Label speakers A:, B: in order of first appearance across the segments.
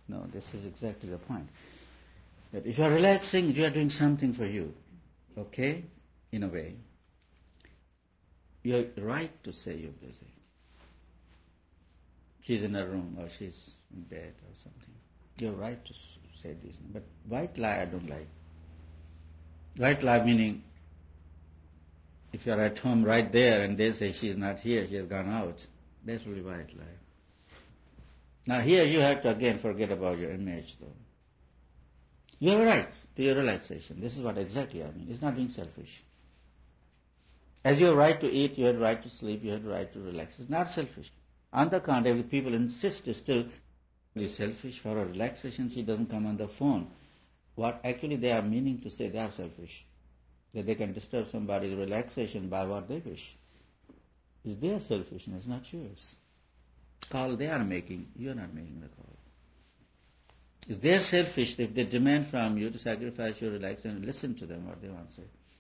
A: No, this is exactly the point. That if you are relaxing, you are doing something for you. Okay? In a way. You have right to say you're busy. She's in her room or she's in bed or something. You have right to say these things. But white lie I don't like. White lie meaning if you're at home right there and they say she's not here, she has gone out, that's really white lie. Now here you have to again forget about your image though. You have a right to your relaxation. This is what exactly I mean. It's not being selfish. As you have right to eat, you have right to sleep, you have right to relax. It's not selfish. On the contrary, if people insist still be selfish for a relaxation, she doesn't come on the phone. What actually they are meaning to say, they are selfish. That they can disturb somebody's relaxation by what they wish. It's their selfishness, not yours. Call they are making, you are not making the call. It's their selfish if they demand from you to sacrifice your relaxation, listen to them what they want to say.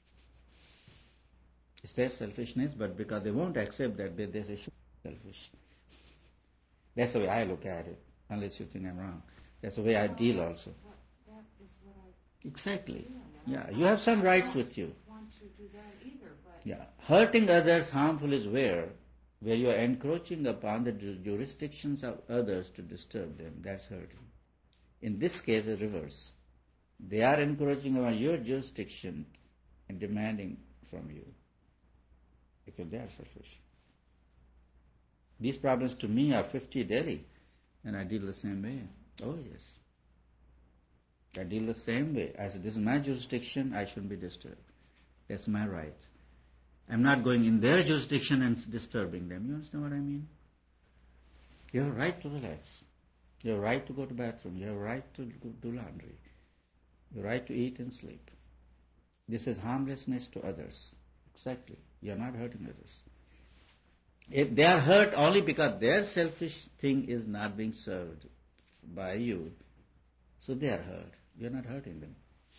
A: It's their selfishness, but because they won't accept that, they say, selfish. That's the way I look at it, unless you think I'm wrong. That's the way I deal also.
B: That is what I
A: exactly. Yeah, you have some rights with you.
B: I don't want to do that either, but
A: Yeah, hurting others harmful is where you are encroaching upon the jurisdictions of others to disturb them. That's hurting. In this case, it's reverse. They are encroaching upon your jurisdiction and demanding from you because they are selfish. These problems to me are 50 daily, and I deal the same way. Oh yes. I deal the same way. I said, this is my jurisdiction, I shouldn't be disturbed. That's my right. I'm not going in their jurisdiction and disturbing them. You understand what I mean? You have a right to relax. You have a right to go to the bathroom. You have a right to do laundry. You have a right to eat and sleep. This is harmlessness to others. Exactly. You are not hurting others. If they are hurt only because their selfish thing is not being served by you, so they are hurt. You are not hurting them.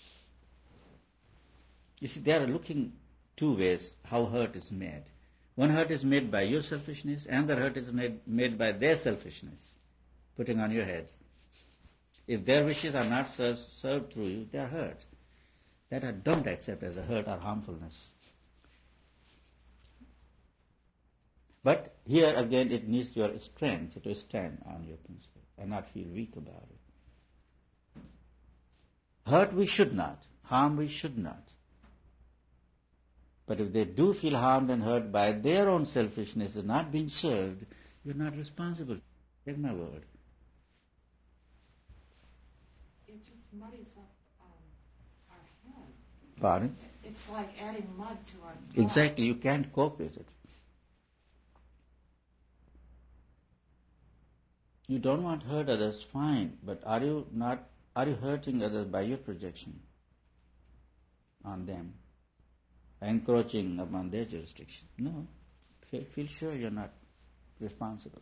A: You see, they are looking two ways how hurt is made. One hurt is made by your selfishness, and the hurt is made by their selfishness, putting on your head. If their wishes are not served through you, they are hurt. That I don't accept as a hurt or harmfulness. But here again it needs your strength to stand on your principle and not feel weak about it. Hurt we should not, harm we should not. But if they do feel harmed and hurt by their own selfishness and not being served, you're not responsible. Take my word.
B: it just muddies up our head.
A: Pardon?
B: It's like adding mud to our thoughts.
A: Exactly, you can't cope with it. You don't want to hurt others, fine, but are you hurting others by your projection on them, encroaching upon their jurisdiction? No. Feel sure you're not responsible.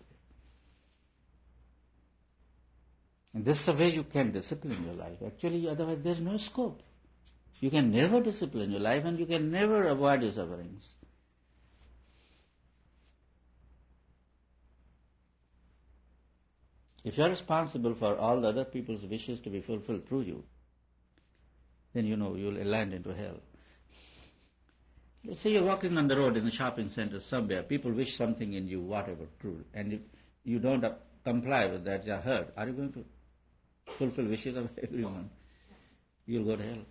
A: And this is the way you can discipline your life. Actually, otherwise there's no scope. You can never discipline your life and you can never avoid your sufferings. If you are responsible for all the other people's wishes to be fulfilled through you, then you know you'll land into hell. Let's say you're walking on the road in a shopping center somewhere, people wish something in you, whatever, crude, and if you don't comply with that, you're hurt. Are you going to fulfill wishes of everyone? You'll go to hell.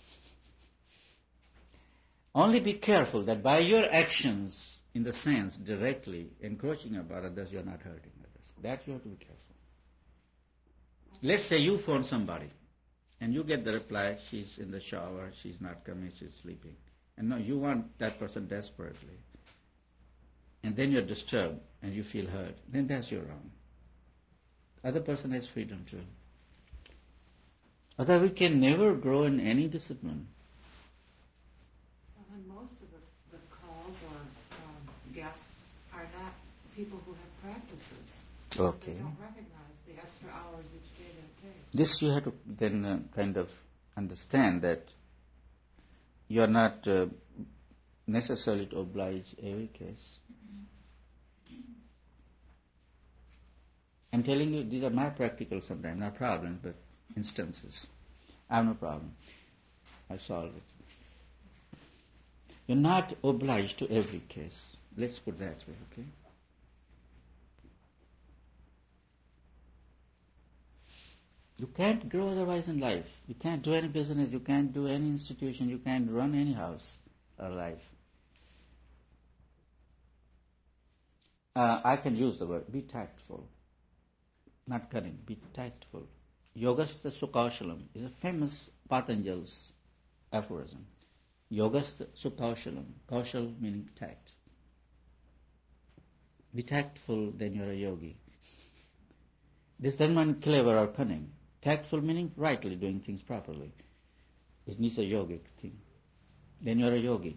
A: Only be careful that by your actions, in the sense directly encroaching upon others, you're not hurting others. That you have to be careful. Let's say you phone somebody and you get the reply, she's in the shower, she's not coming, she's sleeping. And no, you want that person desperately. And then you're disturbed and you feel hurt. Then that's your wrong. Other person has freedom too. Otherwise we can never grow in any discipline.
B: Well, and most of the calls or guests are not people who have practices.
A: Okay.
B: They don't recognize the extra hours each day they take.
A: This you have to then kind of understand that you are not necessarily to oblige every case. I'm telling you, these are my practical sometimes, not problems, but instances. I have no problem. I solve it. You're not obliged to every case. Let's put that way, okay? You can't grow otherwise in life. You can't do any business, you can't do any institution, you can't run any house or life. I can use the word, be tactful. Not cunning, be tactful. Yogastha Sukhaushalam is a famous Patanjal's aphorism. Yogastha Sukhaushalam, kaushal meaning tact. Be tactful, then you're a yogi. This doesn't mean clever or cunning. Tactful meaning rightly doing things properly. It needs a yogic thing. Then you're a yogi.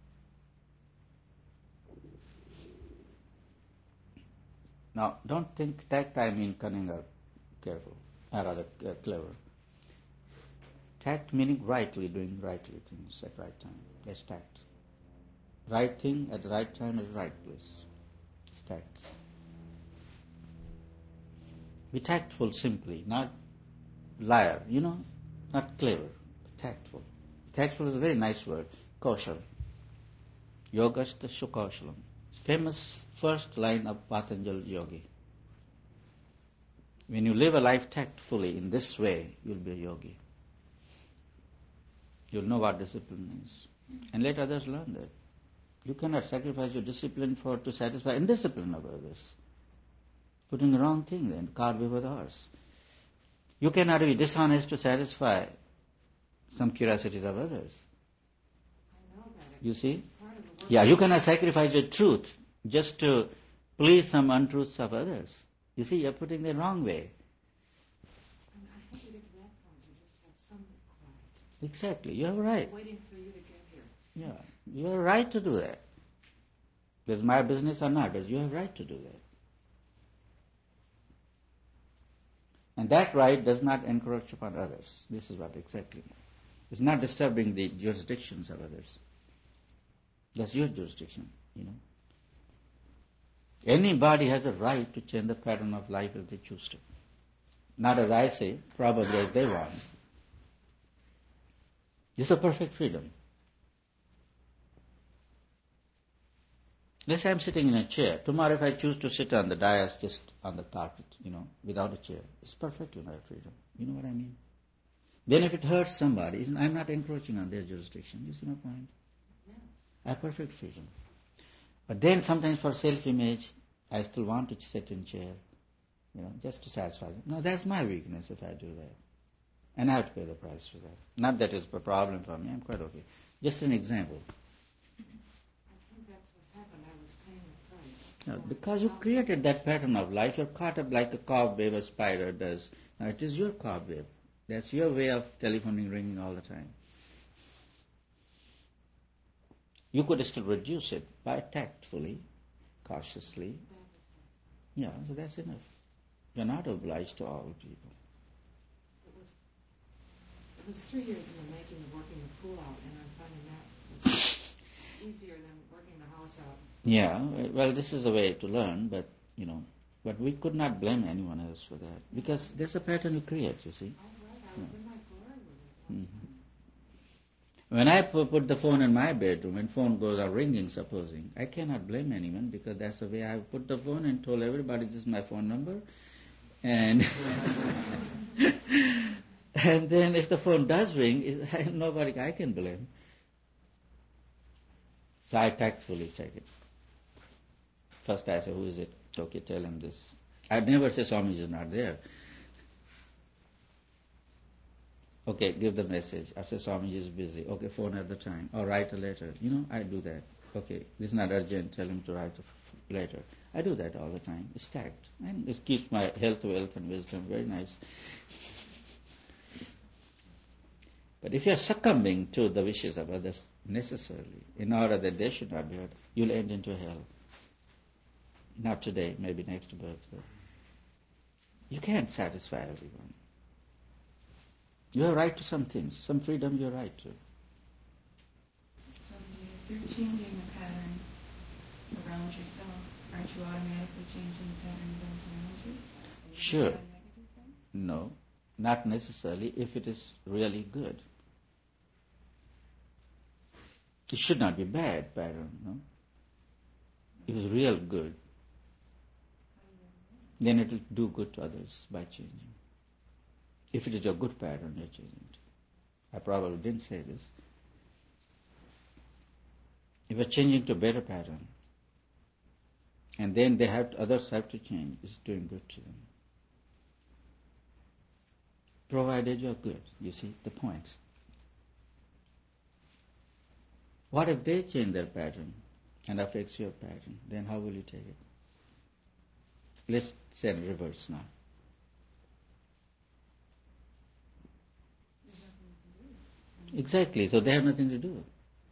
A: Now, don't think tact I mean cunning or careful, or rather clever. Tact meaning rightly doing rightly things at right time. That's tact. Right thing at the right time at the right place. It's tact. Be tactful simply, not liar, not clever, tactful. Tactful is a very nice word, kaushal. Yogastha Sukhaushalam. Famous first line of Patanjali Yogi. When you live a life tactfully in this way, you'll be a yogi. You'll know what discipline is. And let others learn that. You cannot sacrifice your discipline to satisfy indiscipline of others. Putting the wrong thing then, cart before the horse. You cannot be dishonest to satisfy some curiosities of others.
B: I know that.
A: You see?
B: Part of the work.
A: Yeah, you cannot sacrifice your truth just to please some untruths of others. You see, you're putting the wrong way.
B: And I hope you get to that point. You just have some quiet.
A: Exactly, you're right.
B: I'm waiting for you to get here.
A: Yeah, you have right to do that. Whether my business or not, you have right to do that. And that right does not encroach upon others. This is what exactly. It's not disturbing the jurisdictions of others. That's your jurisdiction, Anybody has a right to change the pattern of life if they choose to. Not as I say, probably as they want. This is a perfect freedom. Let's say I'm sitting in a chair. Tomorrow if I choose to sit on the dais just on the carpet, without a chair, it's perfectly my freedom. You know what I mean? Then if it hurts somebody, I'm not encroaching on their jurisdiction. You see my point?
B: Yes.
A: I have perfect freedom. But then sometimes for self-image, I still want to sit in chair, just to satisfy them. No, that's my weakness if I do that. And I have to pay the price for that. Not that it's a problem for me, I'm quite okay. Just an example.
B: I think that's what happened. I was paying the price.
A: Because you created that pattern of life, you're caught up like a cobweb a spider does. Now it is your cobweb. That's your way of telephoning, ringing all the time. You could still reduce it by tactfully, cautiously. Yeah, so that's enough. You're not obliged to all people.
B: It was 3 years in the making of working the pool out, and I'm finding that was easier than working the house out.
A: Yeah, well, this is a way to learn, but we could not blame anyone else for that because there's a pattern you create. You see.
B: All right, I was in my glory with it.
A: Mm-hmm. When I put the phone in my bedroom and phone goes out ringing, supposing, I cannot blame anyone because that's the way I put the phone and told everybody this is my phone number. And and then if the phone does ring, nobody I can blame. So I tactfully check it. First I say, who is it? Okay, tell him this. I'd never say Swamiji is not there. Okay, give the message. I say Swamiji is busy. Okay, phone at the time. Or write a letter. I do that. Okay, this is not urgent. Tell him to write a letter. I do that all the time. It's tact. And it keeps my health, wealth and wisdom very nice. But if you're succumbing to the wishes of others necessarily, in order that they should not be hurt, you'll end into hell. Not today, maybe next birth. But you can't satisfy everyone. You have right to some things, some freedom you have right to.
C: So if you're changing the pattern around yourself, aren't you automatically changing the pattern of those around you?
A: Sure.
C: a negative thing?
A: No, not necessarily if it is really good. It should not be bad pattern, no? If it's real good, then it will do good to others by changing. If it is a good pattern, you're changing it. I probably didn't say this. If you're changing to a better pattern, and then others have to change, it's doing good to them. Provided you're good, you see the point. What if they change their pattern and affects your pattern? Then how will you take it? Let's say in reverse now. Exactly, so they have nothing to do.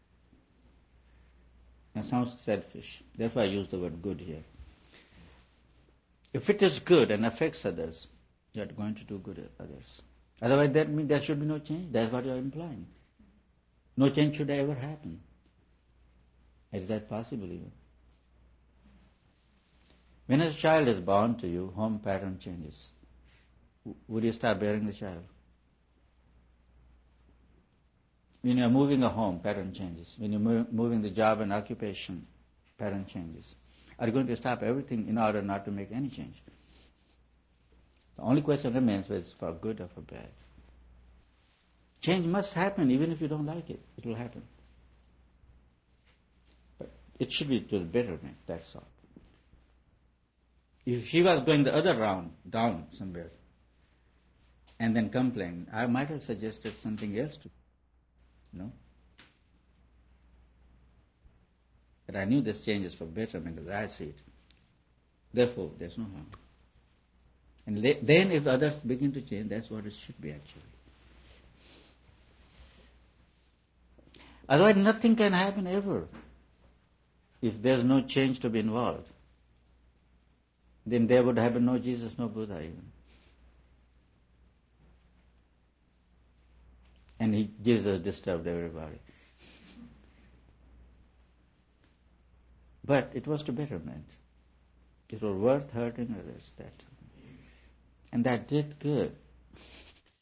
A: That sounds selfish. Therefore I use the word good here. If it is good and affects others, you are going to do good to others. Otherwise that means there should be no change. That's what you are implying. No change should ever happen. Is that possible even? When a child is born to you, home pattern changes. Would you start bearing the child? When you are moving a home, pattern changes. When you are moving the job and occupation, pattern changes. Are you going to stop everything in order not to make any change? The only question remains whether it's for good or for bad. Change must happen even if you don't like it. It will happen. But it should be to the betterment, that's all. If he was going the other round, down somewhere, and then complained, I might have suggested something else to no? But I knew this change is for betterment as I see it. Therefore, there's no harm. And then if others begin to change, that's what it should be actually. Otherwise, nothing can happen ever if there's no change to be involved. Then there would have been no Jesus, no Buddha even. And Jesus disturbed everybody. But it was to betterment. It was worth hurting others. And that did good.